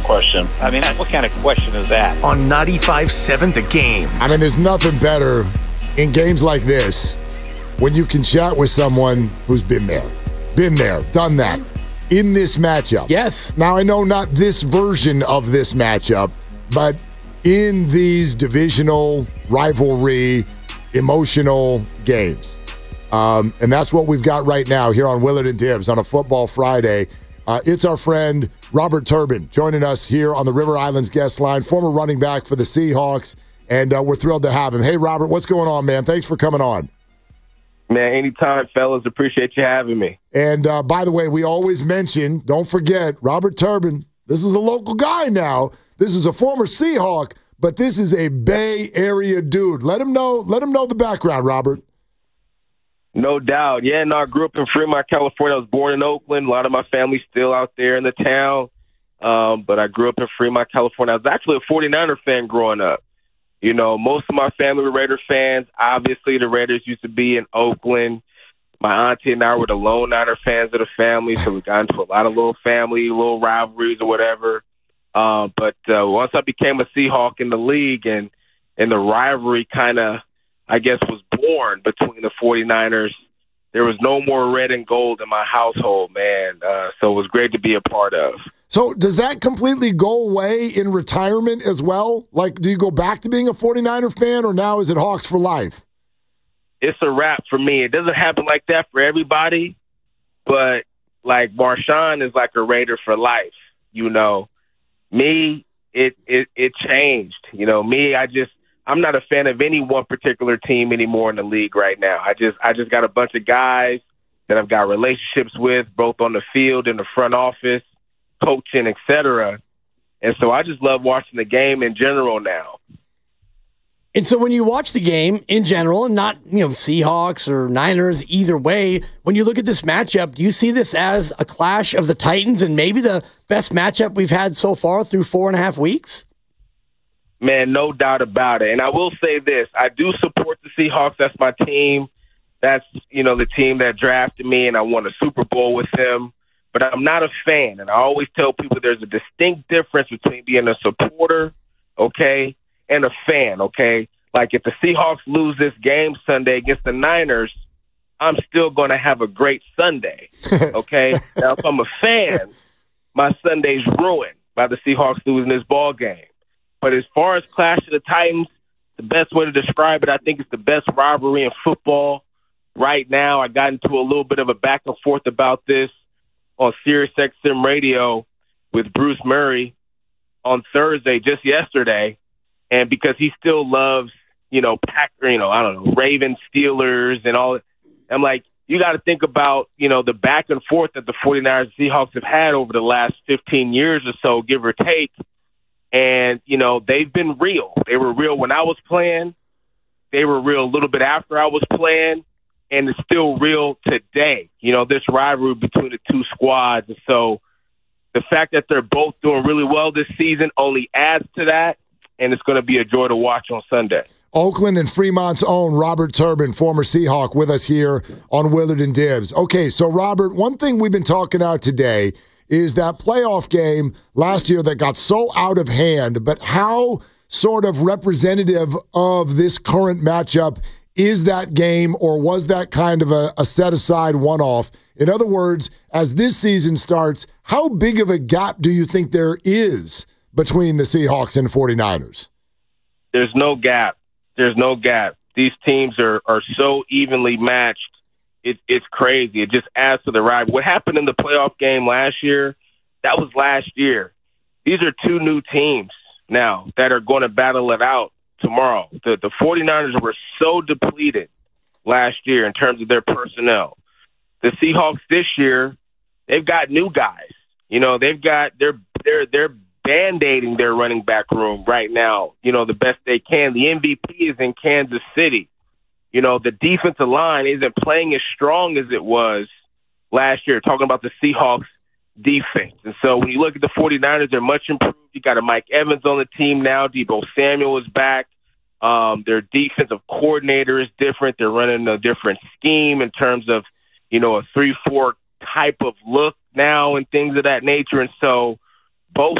question. I mean, what kind of question is that? On 95.7 The Game. I mean, there's nothing better in games like this when you can chat with someone who's been there, done that, in this matchup. Yes. Now, I know not this version of this matchup, but in these divisional rivalry, emotional games. And that's what we've got right now here on Willard and Dibs on a Football Friday. It's our friend Robert Turbin joining us here on the River Islands guest line, former running back for the Seahawks, and we're thrilled to have him. Hey, Robert, what's going on, man? Thanks for coming on. Man, anytime, fellas. Appreciate you having me. And by the way, we always mention, don't forget, Robert Turbin, this is a local guy now. This is a former Seahawk, but this is a Bay Area dude. Let him know the background, Robert. No doubt. Yeah, no, I grew up in Fremont, California. I was born in Oakland. A lot of my family's still out there in the town. But I grew up in Fremont, California. I was actually a 49er fan growing up. You know, most of my family were Raider fans. Obviously, the Raiders used to be in Oakland. My auntie and I were the lone Niner fans of the family, so we got into a lot of little rivalries or whatever. But once I became a Seahawk in the league and the rivalry kind of, I guess, was born between the 49ers, there was no more red and gold in my household, man. So it was great to be a part of. So does that completely go away in retirement as well? Like, do you go back to being a 49er fan, or now is it Hawks for life? It's a wrap for me. It doesn't happen like that for everybody, but like Marshawn is like a Raider for life. You know, me, it changed. You know, me, I'm not a fan of any one particular team anymore in the league right now. I just got a bunch of guys that I've got relationships with, both on the field and the front office, coaching, etc. And so I just love watching the game in general now. And so when you watch the game in general, and not, Seahawks or Niners, either way, when you look at this matchup, do you see this as a clash of the Titans and maybe the best matchup we've had so far through 4.5 weeks? Man, no doubt about it. And I will say this. I do support the Seahawks. That's my team. That's, the team that drafted me, and I won a Super Bowl with them. But I'm not a fan. And I always tell people there's a distinct difference between being a supporter, okay, and a fan, okay? Like if the Seahawks lose this game Sunday against the Niners, I'm still going to have a great Sunday, okay? Now, if I'm a fan, my Sunday's ruined by the Seahawks losing this ball game. But as far as Clash of the Titans, the best way to describe it, I think it's the best rivalry in football right now. I got into a little bit of a back and forth about this on SiriusXM Radio with Bruce Murray on Thursday, just yesterday. And because he still loves, Ravens, Steelers, and all. I'm like, you got to think about, the back and forth that the 49ers and Seahawks have had over the last 15 years or so, give or take. And, they've been real. They were real when I was playing. They were real a little bit after I was playing. And it's still real today, this rivalry between the two squads. And so the fact that they're both doing really well this season only adds to that. And it's going to be a joy to watch on Sunday. Oakland and Fremont's own Robert Turbin, former Seahawk, with us here on Willard and Dibs. Okay, so Robert, one thing we've been talking about today is that playoff game last year that got so out of hand, but how sort of representative of this current matchup is that game, or was that kind of a set-aside one-off? In other words, as this season starts, how big of a gap do you think there is between the Seahawks and 49ers? There's no gap. There's no gap. These teams are so evenly matched. It's crazy. It just adds to the ride. What happened in the playoff game last year, that was last year. These are two new teams now that are going to battle it out tomorrow. The 49ers were so depleted last year in terms of their personnel. The Seahawks this year, they've got new guys. They're band-aiding their running back room right now, the best they can. The MVP is in Kansas City. The defensive line isn't playing as strong as it was last year, talking about the Seahawks defense. And so when you look at the 49ers, they're much improved. You got a Mike Evans on the team now. Deebo Samuel is back. Their defensive coordinator is different. They're running a different scheme in terms of, a 3-4 type of look now and things of that nature. And so